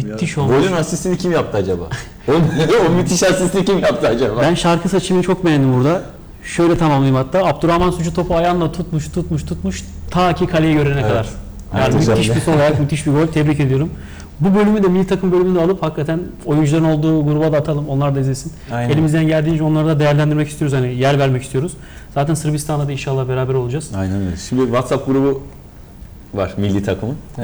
Müthiş olmuş. Golün asistini kim yaptı acaba? O müthiş asisti kim yaptı acaba? Ben şarkı seçimini çok beğendim burada. Şöyle tamamlayayım hatta. Abdurrahman Sucu topu ayağıyla tutmuş ta ki kaleye görene kadar. Yani müthiş bir sol ayak, müthiş bir gol. Tebrik ediyorum. Bu bölümü de milli takım bölümünü de alıp hakikaten oyuncuların olduğu gruba da atalım. Onlar da izlesin. Aynen. Elimizden geldiğince onları da değerlendirmek istiyoruz. Hani yer vermek istiyoruz. Zaten Sırbistan'la da inşallah beraber olacağız. Aynen öyle. Şimdi WhatsApp grubu var milli takımın.